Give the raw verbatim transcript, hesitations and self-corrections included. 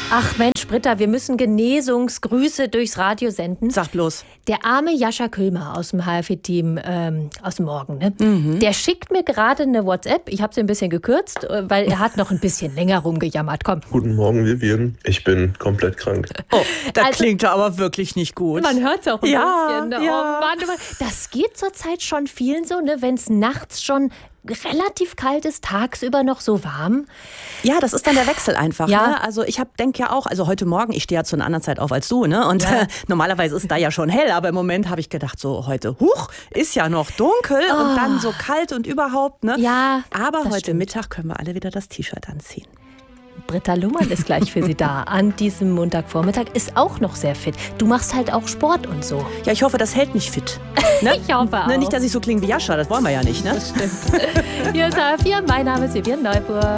Ach Mensch, Britta, wir müssen Genesungsgrüße durchs Radio senden. Sag bloß. Der arme Jascha Külmer aus dem H F E-Team, ähm, aus dem Morgen, ne? Mhm. Der schickt mir gerade eine WhatsApp. Ich habe sie ein bisschen gekürzt, weil er hat noch ein bisschen länger rumgejammert. Komm. Guten Morgen, Vivian. Ich bin komplett krank. Oh, das Also, klingt ja aber wirklich nicht gut. Man hört es auch ein ja, bisschen. Ja. Oh Mann, das geht zurzeit schon vielen so, ne? Wenn es nachts schon relativ kalt ist, tagsüber noch so warm. Ja, das ist dann der Wechsel einfach. Ja. Ne? Also ich denke ja auch, also heute Morgen, ich stehe ja zu einer anderen Zeit auf als du, ne? Und Ja. äh, normalerweise ist da ja schon hell, aber im Moment habe ich gedacht, so heute, huch, ist ja noch dunkel Oh. und dann so kalt und überhaupt, ne? Ja, aber das heute stimmt. Mittag können wir alle wieder das T-Shirt anziehen. Britta Luhmann ist gleich für Sie da. An diesem Montagvormittag ist auch noch sehr fit. Du machst halt auch Sport und so. Ja, ich hoffe, das hält mich fit. Ne? Ich hoffe auch. Ne, nicht, dass ich so klinge wie Jascha, das wollen wir ja nicht, ne? Das stimmt. Hier ist H vier, mein Name ist Vivian Neuburg.